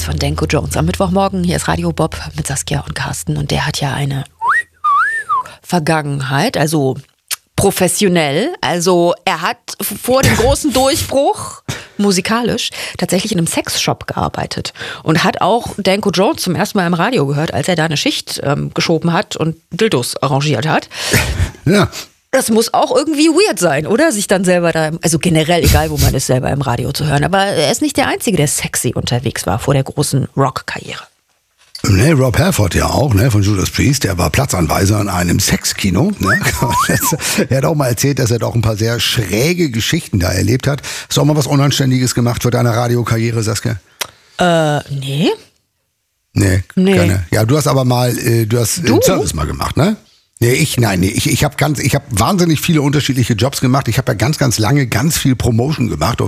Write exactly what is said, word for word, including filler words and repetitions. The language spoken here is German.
von Danko Jones am Mittwochmorgen. Hier ist Radio Bob mit Saskia und Carsten und der hat ja eine Vergangenheit, also professionell. Also er hat vor dem großen Durchbruch musikalisch tatsächlich in einem Sexshop gearbeitet und hat auch Danko Jones zum ersten Mal im Radio gehört, als er da eine Schicht ähm, geschoben hat und Dildos arrangiert hat. Ja. Das muss auch irgendwie weird sein, oder? Sich dann selber da, also generell, egal wo man ist, selber im Radio zu hören. Aber er ist nicht der Einzige, der sexy unterwegs war vor der großen Rock-Karriere. Ne, Rob Halford ja auch, ne, von Judas Priest, der war Platzanweiser in einem Sexkino. Ne? Er hat auch mal erzählt, dass er doch ein paar sehr schräge Geschichten da erlebt hat. Hast du auch mal was Unanständiges gemacht für deine Radiokarriere, Saskia? Äh, nee. Nee, Nee. keine. Ja, du hast aber mal, äh, du hast Du? äh, Service mal gemacht, ne? Nee, ich, nein, nee, ich, ich habe ganz, ich habe wahnsinnig viele unterschiedliche Jobs gemacht. Ich habe ja ganz, ganz lange ganz viel Promotion gemacht.